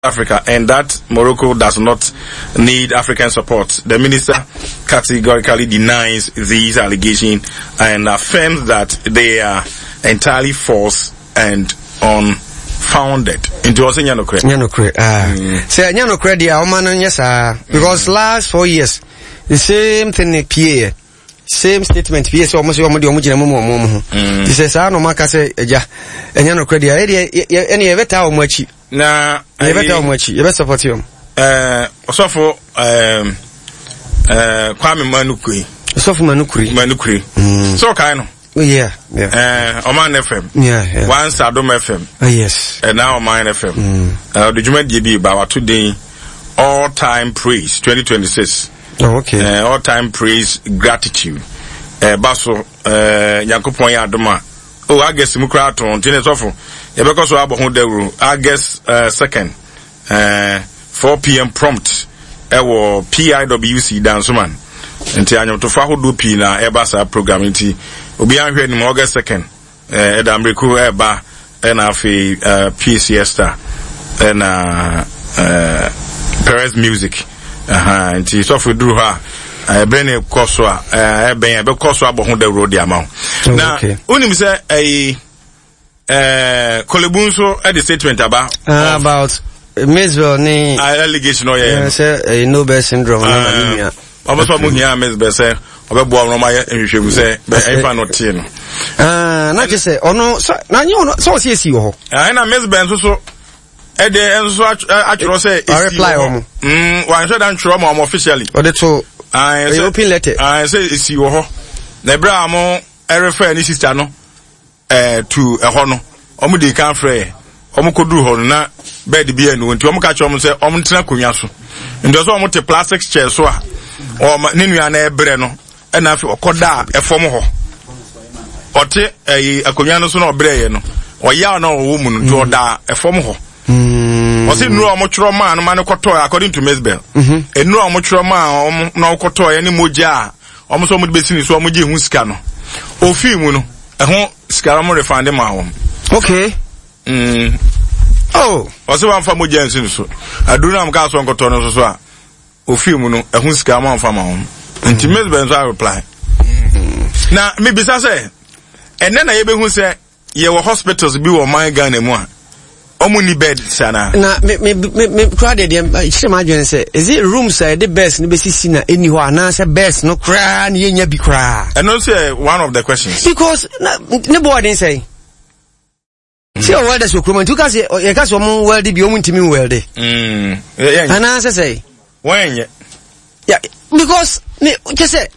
Africa, and that Morocco does not need African support. The minister categorically denies these allegations and affirms that they are entirely false and unfounded. Into also Nyanokre. Say Nyanokre dia omano nyesa because last 4 years the same thing PA. Same statement PS almost omujina mumu. He says no maka say eja enya no credit any eveta omachi na eveta omachi you best support him osofo Kwame Manukuri so kind no Oman FM once Adom FM yes and now Oman FM the Juma DB about today all-time praise 2026. Oh, okay. All-time praise, gratitude. Baso, Yankopon Yadoma. Oh, I guess Mukraton, Tennis Offo. Because we have I guess, 2nd, 4 p.m. prompt. Ewo PIWC Dansuman. And Tiano to Faho do Pina, Ebasa programming tea. Obian here in August 2nd. Edamriku Eba, and Afi, PCS and Perez Music. And she suffered through her. Bene Koswa, Ben Koswa Bohon de Road amount. Now, Unim say a Kolebunso at the statement about Mesbel ni allegation or say Nobel syndrome. Almost what Munia Mesbel say, or Boa Romaya, and you should say, but I not Tino. Not just say, oh no, so now you know, so yes, you ho. I know Mesbel so. Actually say I reply one should and trauma officially. Or the two open letter. I say it's you ho. The bra mo refer any sister no to a hono. Omo dey kan frɛ. Omo kodu ho na bed bi enu nti omo ka che omo say omo tena konwa so. Ndo so omo te plastic chair so a o ne nua na ebre no e na afi okoda efom ho. Ote akonwa no so na obre ye no. Oya na owo mu no nti oda efom ho. Osi nuru omochro ma no mane koto according to Mesbel. Enuru omochro ma na koto ye ni moja omo so mo de besi ni so omo je hu sika no. Ofi mu no ehun sika mo refund ma hom. Okay. Oh, osi wan fa moja nsi so. Aduru am ka so koto no so a ofi mu no ehun sika ma fa ma hom. Nti Mesbel so reply. Na me bisa say enne na ye be hu say ye wo hospitals bi wo man Ghana mu a omuni bed sana na me crowded dem imagine say is it rooms the best ni be sisi na eni ho ana say best no kra na yenya bi kra and also one of the questions because ne board dey say see o welder so kroma you can say you can say omo weld bi omo ntimi weld ana say when yeah because me just say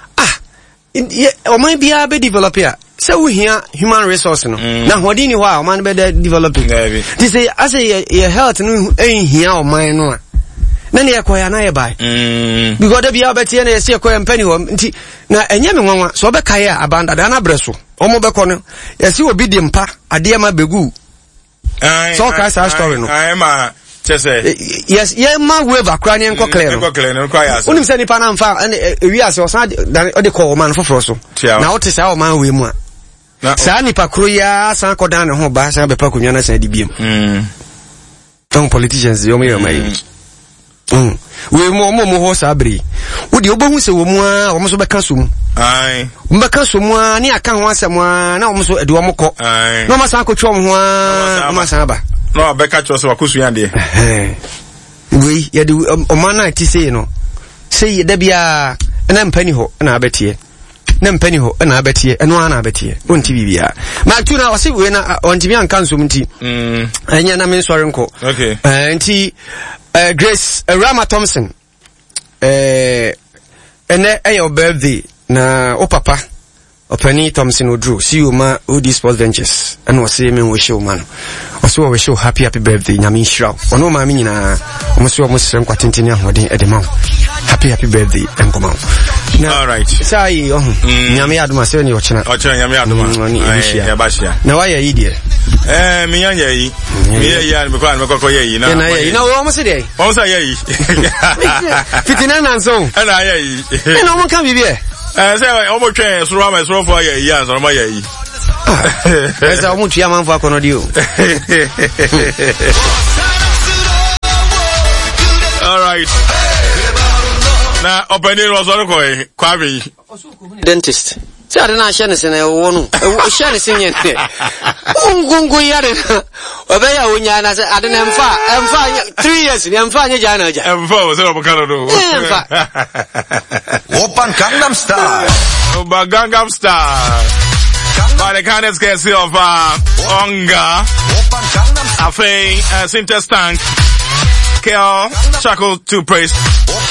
o man bia be develop here so we hear human resource no na hodi ni ho a man be developing this say as your health no here o man no na ne yakoya na ye bai because da bia betie na yesi yakoya mpani ho nti na enye me nwanwa so be kai a abanda da na breso omo be kono yesi obi di mpa ade ma begu so ka sa story no ma yes ye ma wave akra ne enko clear unim se nipa na mfa wi ase osan de call man foforo so na wote sa o man we mu a sa nipa kro ya san kodan ne ho ba san be pa konwa na san di biem some politicians yo me mai we mo ho sabri wo de obohu se wo mu a wo so be ka so mu mbeka so mu a ni aka ho asem a na wo so de wo mko no ma san ko twom ho a ma san ba no beka cho se wakusu yande we ya de o man ti say no say da bia na mpani ho na abetie na mpani ho na abetie eno ana abetie onti bibia ma tu na wase we na onti bi anka nsom nti enya na me sori nko okay nti Grace Rama Thompson ene your birthday na o papa Openi Thompson Odru see you ma Odi Sports Ventures and was say me we show man also we show happy birthday nyame shira ono ma me nyina omo srem kwatenteni ahoden edema happy birthday enkoma all right sai nyame aduma se ni ochena nyame aduma ya bashia na wa ya yi die me nyanya yi me ya me kwa yi na na wo mo se dey wo say yi fitina na so na ya yi na mo kan bibie say omo twen soro ma soro for yi ya so ma ya yi esa omo tua man for akono dio Na opening was on Kwabi. Dentist. See, I don't know, Shannon, I won't. Shannon, Ungungu Yarina. Obey, I don't know, I'm fine. 3 years, I'm fine, Jana. I'm fine, Open Gangnam Style. Gangnam Style. By the kindness courtesy of Onga, Afe, Sinter Stank, Kel, Chuckle to Praise.